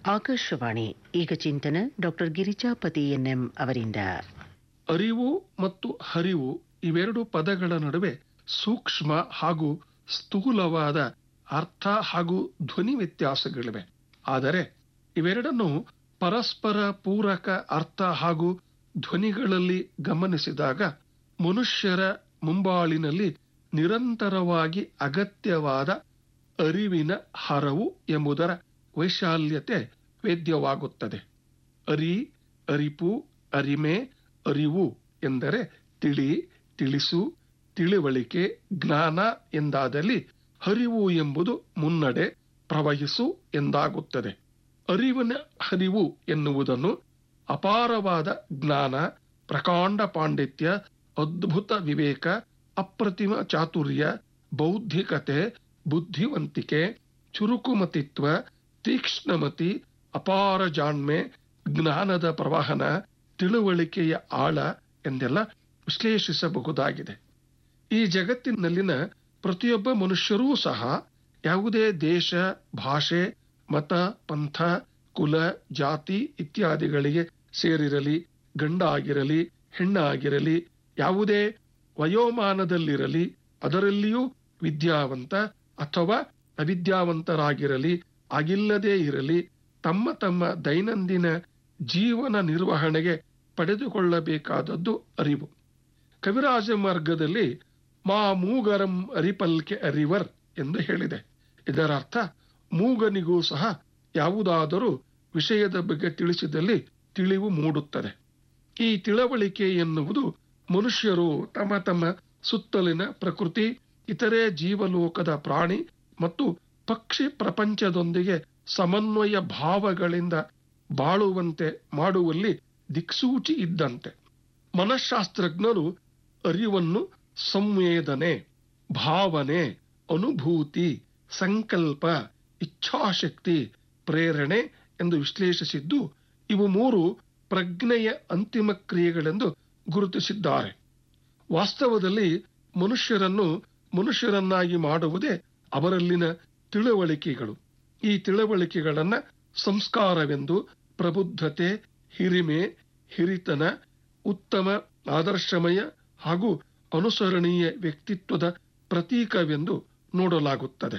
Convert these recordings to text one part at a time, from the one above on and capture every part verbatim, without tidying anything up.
ಆಕಾಶವಾಣಿ ಈಗ ಚಿಂತನ doctor Girijapati N M ಅವರಿಂದ. ಅರಿವು ಮತ್ತು ಹರಿವು ಇವೆರಡು ಪದಗಳ ನಡುವೆ ಸೂಕ್ಷ್ಮ ಹಾಗೂ ಸ್ಥೂಲವಾದ ಅರ್ಥ ಹಾಗೂ ಧ್ವನಿ ವ್ಯತ್ಯಾಸಗಳಿವೆ. ಆದರೆ ಇವೆರಡನ್ನು ಪರಸ್ಪರ ಪೂರಕ ಅರ್ಥ ಹಾಗೂ ಧ್ವನಿಗಳಲ್ಲಿ ಗಮನಿಸಿದಾಗ ಮನುಷ್ಯರ ಮುಂಬಾಳಿನಲ್ಲಿ ನಿರಂತರವಾಗಿ ಅಗತ್ಯವಾದ ಅರಿವಿನ ಹರವು ಎಂಬುದರ ವೈಶಾಲ್ಯತೆ ವೇದ್ಯವಾಗುತ್ತದೆ. ಅರಿ, ಅರಿಪು, ಅರಿಮೆ, ಅರಿವು ಎಂದರೆ ತಿಳಿ, ತಿಳಿಸು, ತಿಳಿವಳಿಕೆ, ಜ್ಞಾನ ಎಂದಾದಲ್ಲಿ ಹರಿವು ಎಂಬುದು ಮುನ್ನಡೆ, ಪ್ರವಹಿಸು ಎಂದಾಗುತ್ತದೆ. ಅರಿವಿನ ಹರಿವು ಎನ್ನುವುದನ್ನು ಅಪಾರವಾದ ಜ್ಞಾನ, ಪ್ರಕಾಂಡ ಪಾಂಡಿತ್ಯ, ಅದ್ಭುತ ವಿವೇಕ, ಅಪ್ರತಿಮ ಚಾತುರ್ಯ, ಬೌದ್ಧಿಕತೆ, ಬುದ್ಧಿವಂತಿಕೆ, ಚುರುಕುಮತಿತ್ವ, ತೀಕ್ಷ್ಣಮತಿ, ಅಪಾರ ಜಾಣ್ಮೆ, ಜ್ಞಾನದ ಪ್ರವಹನ, ತಿಳುವಳಿಕೆಯ ಆಳ ಎಂದೆಲ್ಲ ವಿಶ್ಲೇಷಿಸಬಹುದಾಗಿದೆ. ಈ ಜಗತ್ತಿನಲ್ಲಿನ ಪ್ರತಿಯೊಬ್ಬ ಮನುಷ್ಯರೂ ಸಹ ಯಾವುದೇ ದೇಶ, ಭಾಷೆ, ಮತ, ಪಂಥ, ಕುಲ, ಜಾತಿ ಇತ್ಯಾದಿಗಳಿಗೆ ಸೇರಿರಲಿ, ಗಂಡಾಗಿರಲಿ, ಹೆಣ್ಣಾಗಿರಲಿ, ಯಾವುದೇ ವಯೋಮಾನದಲ್ಲಿರಲಿ, ಅದರಲ್ಲಿಯೂ ವಿದ್ಯಾವಂತ ಅಥವಾ ಅವಿದ್ಯಾವಂತರಾಗಿರಲಿ, ಆಗಿಲ್ಲದೇ ಇರಲಿ, ತಮ್ಮ ತಮ್ಮ ದೈನಂದಿನ ಜೀವನ ನಿರ್ವಹಣೆಗೆ ಪಡೆದುಕೊಳ್ಳಬೇಕಾದದ್ದು ಅರಿವು. ಕವಿರಾಜ ಮಾರ್ಗದಲ್ಲಿ ಮಾ ಮೂಗರಂ ಅರಿಪಲ್ಕೆ ಅರಿವರ್ ಎಂದು ಹೇಳಿದೆ. ಇದರರ್ಥ ಮೂಗನಿಗೂ ಸಹ ಯಾವುದಾದರೂ ವಿಷಯದ ಬಗ್ಗೆ ತಿಳಿಸಿದಲ್ಲಿ ತಿಳಿವು ಮೂಡುತ್ತದೆ. ಈ ತಿಳುವಳಿಕೆ ಎನ್ನುವುದು ಮನುಷ್ಯರು ತಮ್ಮ ತಮ್ಮ ಸುತ್ತಲಿನ ಪ್ರಕೃತಿ, ಇತರೆ ಜೀವಲೋಕದ ಪ್ರಾಣಿ ಮತ್ತು ಪಕ್ಷಿ ಪ್ರಪಂಚದೊಂದಿಗೆ ಸಮನ್ವಯ ಭಾವಗಳಿಂದ ಬಾಳುವಂತೆ ಮಾಡುವಲ್ಲಿ ದಿಕ್ಸೂಚಿ ಇದ್ದಂತೆ. ಮನಃಶಾಸ್ತ್ರಜ್ಞರು ಅರಿವನ್ನು ಸಂವೇದನೆ, ಭಾವನೆ, ಅನುಭೂತಿ, ಸಂಕಲ್ಪ, ಇಚ್ಛಾಶಕ್ತಿ, ಪ್ರೇರಣೆ ಎಂದು ವಿಶ್ಲೇಷಿಸಿದ್ದು ಇವು ಮೂರು ಪ್ರಜ್ಞೆಯ ಅಂತಿಮ ಕ್ರಿಯೆಗಳೆಂದು ಗುರುತಿಸಿದ್ದಾರೆ. ವಾಸ್ತವದಲ್ಲಿ ಮನುಷ್ಯರನ್ನು ಮನುಷ್ಯರನ್ನಾಗಿ ಮಾಡುವುದೇ ಅವರಲ್ಲಿನ ತಿಳುವಳಿಕೆಗಳು. ಈ ತಿಳುವಳಿಕೆಗಳನ್ನು ಸಂಸ್ಕಾರವೆಂದು, ಪ್ರಬುದ್ಧತೆ, ಹಿರಿಮೆ, ಹಿರಿತನ, ಉತ್ತಮ ಆದರ್ಶಮಯ ಹಾಗೂ ಅನುಸರಣೀಯ ವ್ಯಕ್ತಿತ್ವದ ಪ್ರತೀಕವೆಂದು ನೋಡಲಾಗುತ್ತದೆ.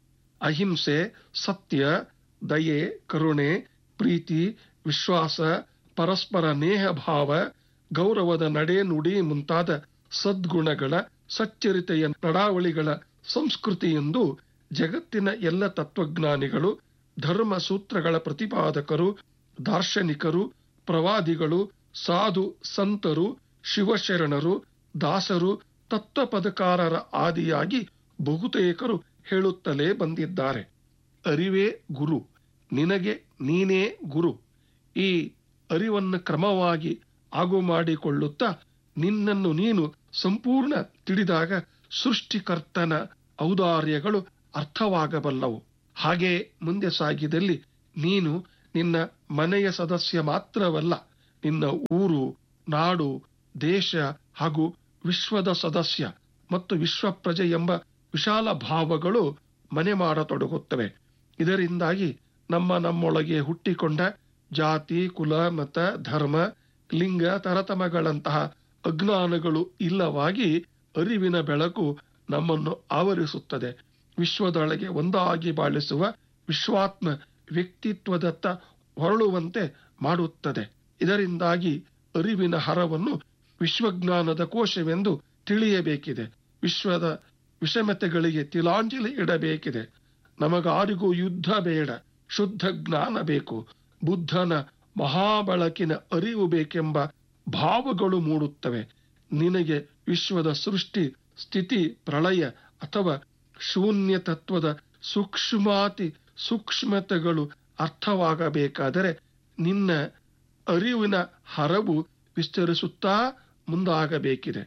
ಅಹಿಂಸೆ, ಸತ್ಯ, ದಯೆ, ಕರುಣೆ, ಪ್ರೀತಿ, ವಿಶ್ವಾಸ, ಪರಸ್ಪರ ನೇಹ ಭಾವ, ಗೌರವದ ನಡೆ ನುಡಿ ಮುಂತಾದ ಸದ್ಗುಣಗಳ, ಸಚ್ಚರಿತೆಯ ನಡಾವಳಿಗಳ ಸಂಸ್ಕೃತಿ ಎಂದು ಜಗತ್ತಿನ ಎಲ್ಲ ತತ್ವಜ್ಞಾನಿಗಳು, ಧರ್ಮ ಸೂತ್ರಗಳ ಪ್ರತಿಪಾದಕರು, ದಾರ್ಶನಿಕರು, ಪ್ರವಾದಿಗಳು, ಸಾಧು ಸಂತರು, ಶಿವಶರಣರು, ದಾಸರು, ತತ್ವಪದಕಾರರ ಆದಿಯಾಗಿ ಬಹುತೇಕರು ಹೇಳುತ್ತಲೇ ಬಂದಿದ್ದಾರೆ. ಅರಿವೇ ಗುರು, ನಿನಗೆ ನೀನೇ ಗುರು. ಈ ಅರಿವನ್ನು ಕ್ರಮವಾಗಿ ಆಗು ಮಾಡಿಕೊಳ್ಳುತ್ತಾ ನಿನ್ನನ್ನು ನೀನು ಸಂಪೂರ್ಣ ತಿಳಿದಾಗ ಸೃಷ್ಟಿಕರ್ತನ ಔದಾರ್ಯಗಳು ಅರ್ಥವಾಗಬಲ್ಲವು. ಹಾಗೆ ಮುಂದೆ ಸಾಗಿದಲ್ಲಿ ನೀನು ನಿನ್ನ ಮನೆಯ ಸದಸ್ಯ ಮಾತ್ರವಲ್ಲ, ನಿನ್ನ ಊರು, ನಾಡು, ದೇಶ ಹಾಗೂ ವಿಶ್ವದ ಸದಸ್ಯ ಮತ್ತು ವಿಶ್ವ ಪ್ರಜೆ ಎಂಬ ವಿಶಾಲ ಭಾವಗಳು ಮನೆ ಮಾಡತೊಡಗುತ್ತವೆ. ಇದರಿಂದಾಗಿ ನಮ್ಮ ನಮ್ಮೊಳಗೆ ಹುಟ್ಟಿಕೊಂಡ ಜಾತಿ, ಕುಲ, ಮತ, ಧರ್ಮ, ಲಿಂಗ, ತರತಮಗಳಂತಹ ಅಜ್ಞಾನಗಳು ಇಲ್ಲವಾಗಿ ಅರಿವಿನ ಬೆಳಕು ನಮ್ಮನ್ನು ಆವರಿಸುತ್ತದೆ. ವಿಶ್ವದೊಳಗೆ ಒಂದಾಗಿ ಬಾಳಿಸುವ ವಿಶ್ವಾತ್ಮ ವ್ಯಕ್ತಿತ್ವದತ್ತ ಹೊರಳುವಂತೆ ಮಾಡುತ್ತದೆ. ಇದರಿಂದಾಗಿ ಅರಿವಿನ ಹರವನ್ನು ವಿಶ್ವಜ್ಞಾನದ ಕೋಶವೆಂದು ತಿಳಿಯಬೇಕಿದೆ. ವಿಶ್ವದ ವಿಷಮತೆಗಳಿಗೆ ತಿಲಾಂಜಲಿ ಇಡಬೇಕಿದೆ. ನಮಗಾರಿಗೂ ಯುದ್ಧ ಬೇಡ, ಶುದ್ಧ ಜ್ಞಾನ ಬೇಕು, ಬುದ್ಧನ ಮಹಾಬಳಕಿನ ಅರಿವು ಬೇಕೆಂಬ ಭಾವಗಳು ಮೂಡುತ್ತವೆ. ನಿನಗೆ ವಿಶ್ವದ ಸೃಷ್ಟಿ, ಸ್ಥಿತಿ, ಪ್ರಳಯ ಅಥವಾ ಶೂನ್ಯ ತತ್ವದ ಸೂಕ್ಷ್ಮಾತಿ ಸೂಕ್ಷ್ಮತೆಗಳು ಅರ್ಥವಾಗಬೇಕಾದರೆ ನಿನ್ನ ಅರಿವಿನ ಹರವು ವಿಸ್ತರಿಸುತ್ತಾ ಮುಂದಾಗಬೇಕಿದೆ.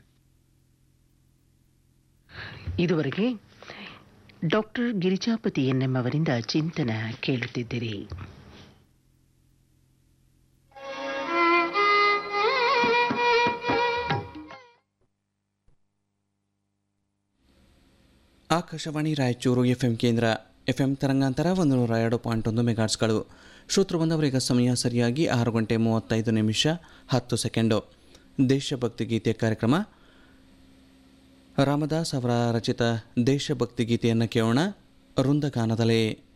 ಇದುವರೆಗೆ ಡಾಕ್ಟರ್ ಗಿರಿಜಾಪತಿ ಎನ್ಎಂ ಅವರಿಂದ ಚಿಂತನ ಕೇಳುತ್ತಿದ್ದಿರಿ. ಆಕಾಶವಾಣಿ ರಾಯಚೂರು ಎಫ್ಎಂ ಕೇಂದ್ರ ಎಫ್ ಎಂ ತರಂಗಾಂತರ ಒಂದು ನೂರ ಎರಡು ಪಾಯಿಂಟ್ ಒಂದು ಮೆಗಾಟ್ಸ್ಗಳು. ಶ್ರೋತೃ ಬಂದವರೀಗ ಸಮಯ ಸರಿಯಾಗಿ ಆರು ಗಂಟೆ ಮೂವತ್ತೈದು ನಿಮಿಷ ಹತ್ತು ಸೆಕೆಂಡು. ದೇಶಭಕ್ತಿ ಗೀತೆ ಕಾರ್ಯಕ್ರಮ. ರಾಮದಾಸ್ ಅವರ ರಚಿತ ದೇಶಭಕ್ತಿ ಗೀತೆಯನ್ನು ಕೇಳೋಣ. ವೃಂದಗಾನದಲ್ಲೇ